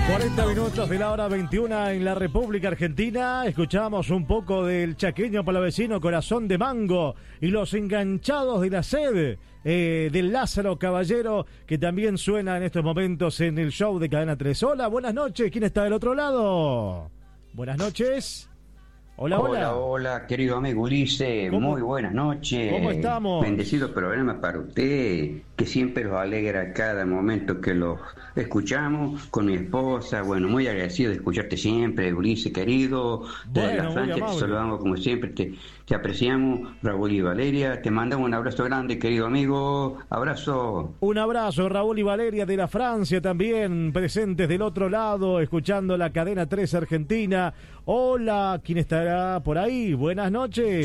40 minutos de la hora 21 en la República Argentina. Escuchamos un poco del chaqueño palavecino Corazón de Mango y los enganchados de la sed del Lázaro Caballero, que también suena en estos momentos en el show de Cadena 3. Hola, buenas noches. ¿Quién está del otro lado? Buenas noches. Hola, hola. Hola, querido amigo Ulises. ¿Cómo? Muy buenas noches. ¿Cómo estamos? Bendecido programa para usted, que siempre los alegra cada momento que los escuchamos con mi esposa. Bueno, muy agradecido de escucharte siempre, Ulises, querido. Desde Bueno, la Francia te saludamos como siempre, te apreciamos. Raúl y Valeria, te mandamos un abrazo grande, querido amigo. Abrazo. Un abrazo, Raúl y Valeria de la Francia también, presentes del otro lado, escuchando la Cadena 3 Argentina. Hola, ¿quién estará por ahí? Buenas noches.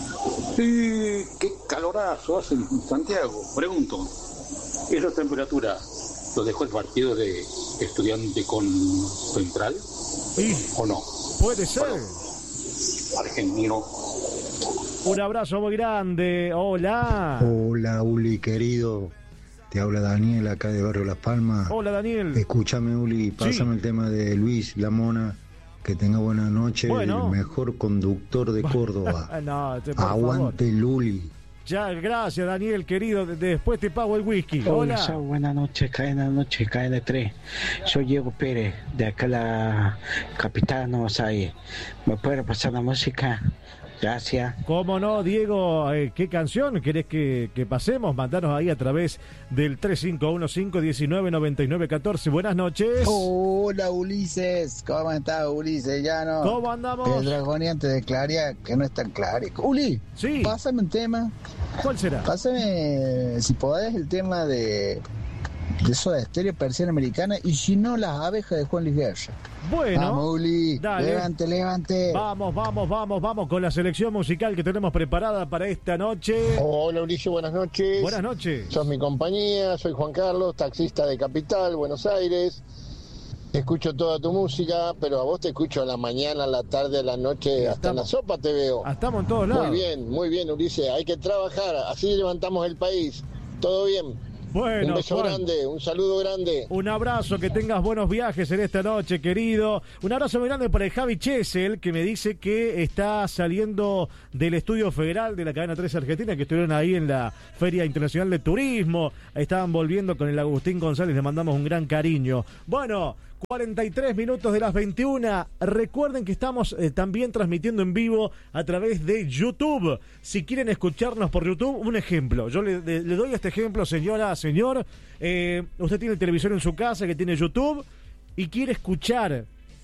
Sí, qué calorazo hace en Santiago. Pregunto, ¿esa temperatura lo dejó el partido de Estudiante con Central? Sí, ¿O no? puede ser. Bueno, argentino. Un abrazo muy grande. Hola. Hola, Uli, querido. Te habla Daniel, acá de Barrio Las Palmas. Hola, Daniel. Escúchame, Uli, pásame el tema de Luis La Mona. Que tenga buena noche. Bueno. El mejor conductor de Córdoba. No, por Aguante, favor. Luli. Ya, gracias, Daniel, querido. Después te pago el whisky. Hola, Hola. buenas noches, Cadena 3. Soy Diego Pérez, de acá la capital de Nuevos Aires. ¿Me puede pasar la música? Gracias. ¿Cómo no, Diego? ¿Qué canción querés que pasemos? Mandanos ahí a través del 3515-199914. Buenas noches. Hola, Ulises. ¿Cómo estás, Ulises? Ya no. ¿Cómo andamos? El dragoniante de Claria, que no es tan claro. Uli, Sí. pásame un tema. ¿Cuál será? Pásame, si podés, el tema de Soda Stereo, Persiana Americana, y si no, Las Abejas de Juan Luis Guerra. Bueno. Vamos, Uli. Dale. Levante. Vamos con la selección musical que tenemos preparada para esta noche. Hola Ulises, buenas noches. Buenas noches. Sos mi compañía, soy Juan Carlos, taxista de Capital, Buenos Aires. Escucho toda tu música, pero a vos te escucho a la mañana, a la tarde, a la noche, hasta en la sopa te veo. Estamos en todos lados. Muy bien Ulises, hay que trabajar, así levantamos el país. Todo bien. Bueno, un beso Juan, grande, un saludo grande. un abrazo, que tengas buenos viajes en esta noche, querido. Un abrazo muy grande para el Javi Chesel, que me dice que está saliendo del Estudio Federal de la Cadena 3 Argentina, que estuvieron ahí en la Feria Internacional de Turismo. Estaban volviendo con el Agustín González, le mandamos un gran cariño. Bueno, 43 minutos de las 21. Recuerden que estamos también transmitiendo en vivo a través de YouTube. Si quieren escucharnos por YouTube, un ejemplo. Yo le doy este ejemplo, señora, señor. Usted tiene el televisor en su casa que tiene YouTube y quiere escuchar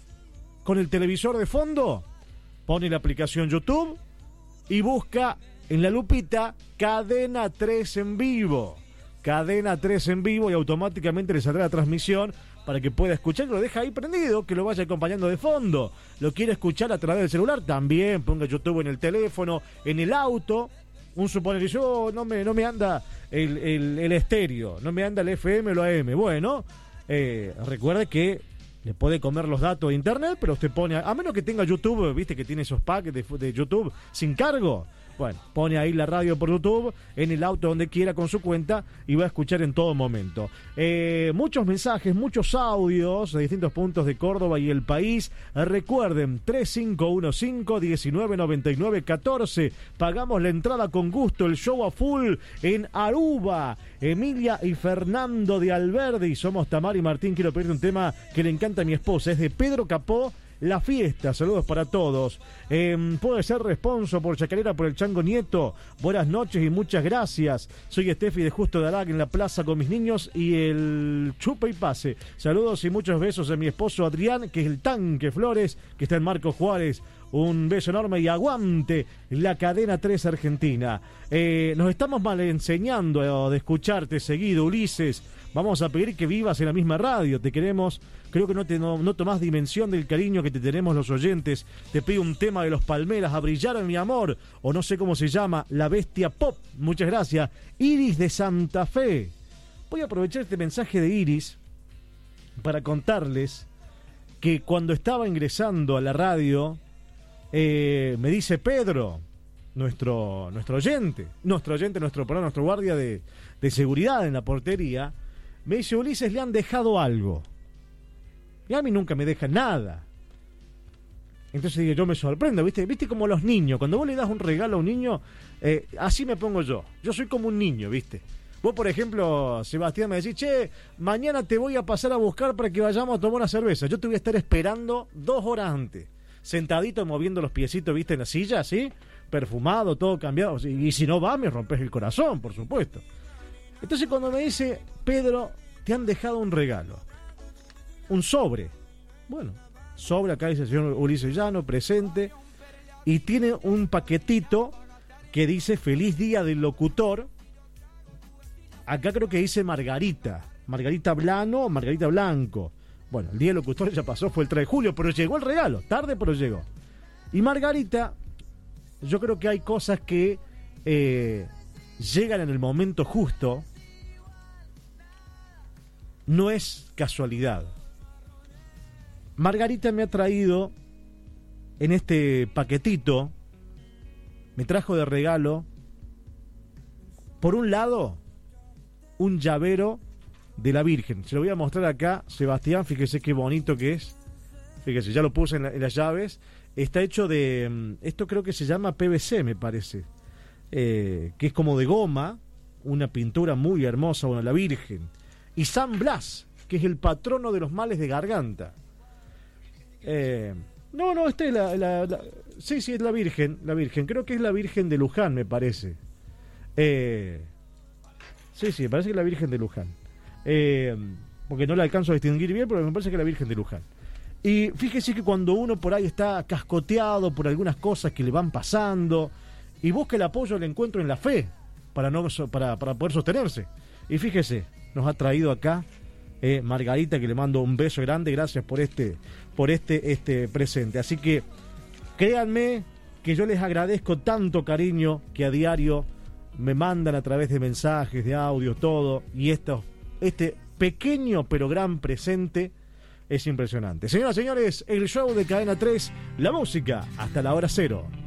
con el televisor de fondo. Pone la aplicación YouTube y busca en la lupita Cadena 3 en vivo. Cadena 3 en vivo y automáticamente le saldrá la transmisión para que pueda escuchar, lo deja ahí prendido, que lo vaya acompañando de fondo. Lo quiere escuchar a través del celular, también ponga YouTube en el teléfono, en el auto. Un suponer que yo no me anda el estéreo, no me anda el FM o el AM. Bueno, recuerde que le puede comer los datos de internet, pero usted pone, a menos que tenga YouTube, viste que tiene esos packs de YouTube sin cargo. Bueno, pone ahí la radio por YouTube, en el auto donde quiera con su cuenta y va a escuchar en todo momento. Muchos mensajes, muchos audios de distintos puntos de Córdoba y el país. Recuerden, 3515-199914. Pagamos la entrada con gusto, el show a full en Aruba. Emilia y Fernando de Alberdi. Somos Tamara y Martín. Quiero pedirte un tema que le encanta a mi esposa. Es de Pedro Capó. La fiesta, saludos para todos. Puede ser responso por Chacarera, por el Chango Nieto. Buenas noches y muchas gracias. Soy Estefi de Justo de Arac en la plaza con mis niños y el chupa y pase. Saludos y muchos besos a mi esposo Adrián, que es el Tanque Flores, que está en Marcos Juárez. Un beso enorme y aguante la Cadena 3 Argentina. Nos estamos mal enseñando de escucharte seguido, Ulises. Vamos a pedir que vivas en la misma radio. Te queremos. Creo que no tomás dimensión del cariño que te tenemos los oyentes. Te pido un tema de los Palmeras, A Brillar en mi amor, o no sé cómo se llama, La Bestia Pop. Muchas gracias. Iris de Santa Fe. Voy a aprovechar este mensaje de Iris para contarles que cuando estaba ingresando a la radio, me dice Pedro, nuestro guardia de seguridad en la portería, me dice: Ulises, le han dejado algo. Y a mí nunca me deja nada. Entonces digo, yo me sorprendo, ¿viste como los niños? Cuando vos le das un regalo a un niño, así me pongo yo. Yo soy como un niño, ¿viste? Vos, por ejemplo, Sebastián, me decís, che, mañana te voy a pasar a buscar para que vayamos a tomar una cerveza. Yo te voy a estar esperando 2 horas antes, sentadito, moviendo los piecitos, ¿viste? En la silla, así, perfumado, todo cambiado. Y si no va, me rompes el corazón, por supuesto. Entonces cuando me dice, Pedro, te han dejado un regalo, un sobre. Bueno, sobre, acá dice el señor Ulises Llano, presente, y tiene un paquetito que dice feliz día del locutor. Acá creo que dice Margarita Blano o Margarita Blanco. Bueno, el día del locutor ya pasó, fue el 3 de julio, pero llegó el regalo, tarde pero llegó. Y Margarita, yo creo que hay cosas que llegan en el momento justo, no es casualidad. Margarita me ha traído en este paquetito, me trajo de regalo, por un lado, un llavero de la Virgen. Se lo voy a mostrar acá, Sebastián, fíjese qué bonito que es. Fíjese, ya lo puse en las llaves. Está hecho de, esto creo que se llama PVC, me parece, que es como de goma, una pintura muy hermosa, bueno, la Virgen. Y San Blas, que es el patrono de los males de garganta. No, esta es sí, es la Virgen, creo que es la Virgen de Luján, me parece. Sí, me parece que es la Virgen de Luján. Porque no la alcanzo a distinguir bien, pero me parece que es la Virgen de Luján. Y fíjese que cuando uno por ahí está cascoteado por algunas cosas que le van pasando, y busca el apoyo, el encuentro en la fe, para poder sostenerse. Y fíjese, nos ha traído acá Margarita, que le mando un beso grande, gracias por este presente. Así que créanme que yo les agradezco tanto cariño que a diario me mandan a través de mensajes, de audio, todo, y este pequeño pero gran presente es impresionante. Señoras y señores, el show de Cadena 3, la música hasta la hora 0.